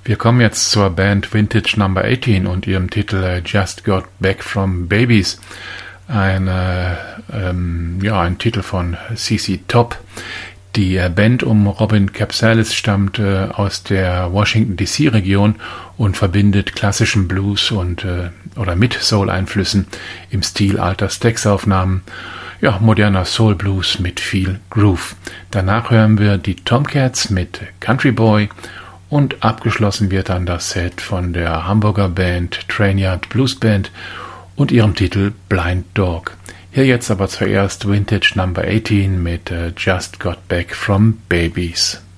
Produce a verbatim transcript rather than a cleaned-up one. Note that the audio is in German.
Wir kommen jetzt zur Band Vintage Number achtzehn und ihrem Titel äh, Just Got Back from Babies. Ein, äh, ähm, ja, ein Titel von C C Top. Die äh, Band um Robin Capsalis stammt äh, aus der Washington D C Region und verbindet klassischen Blues und äh, oder mit Soul-Einflüssen im Stil alter Stax-Aufnahmen. Ja, moderner Soul Blues mit viel Groove. Danach hören wir die Tomcats mit Country Boy und abgeschlossen wird dann das Set von der Hamburger Band Trainyard Blues Band und ihrem Titel Blind Dog. Hier jetzt aber zuerst Vintage Number achtzehn mit uh, Just Got Back from Babies.